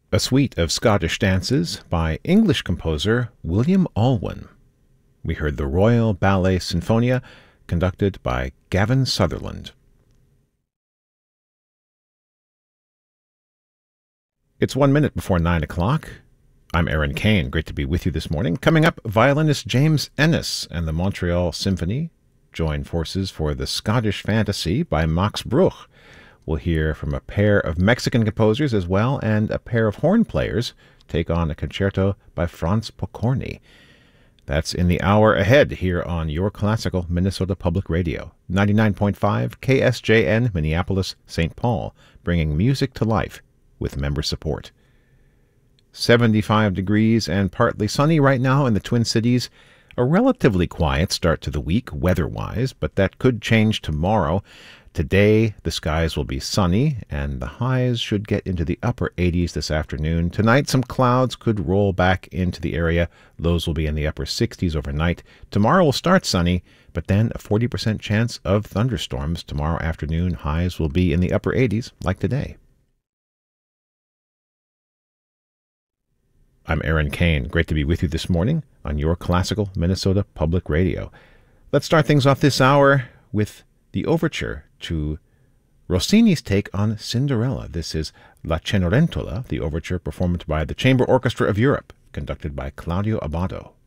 A suite of Scottish dances by English composer William Alwyn. We heard the Royal Ballet Sinfonia, conducted by Gavin Sutherland. It's 1 minute before 9 o'clock. I'm Aaron Kane. Great to be with you this morning. Coming up, violinist James Ennis and the Montreal Symphony join forces for the Scottish Fantasy by Max Bruch. We'll hear from a pair of Mexican composers as well, and a pair of horn players take on a concerto by Franz Pokorny. That's in the hour ahead here on Your Classical Minnesota Public Radio, 99.5 KSJN Minneapolis, St. Paul, bringing music to life with member support. 75 degrees and partly sunny right now in the Twin Cities. A relatively quiet start to the week weather-wise, but that could change tomorrow. Today, the skies will be sunny, and the highs should get into the upper 80s this afternoon. Tonight, some clouds could roll back into the area. Lows will be in the upper 60s overnight. Tomorrow will start sunny, but then a 40% chance of thunderstorms. Tomorrow afternoon, highs will be in the upper 80s, like today. I'm Aaron Kane. Great to be with you this morning on Your Classical Minnesota Public Radio. Let's start things off this hour with the overture to Rossini's take on Cinderella. This is La Cenerentola, the overture performed by the Chamber Orchestra of Europe, conducted by Claudio Abbado.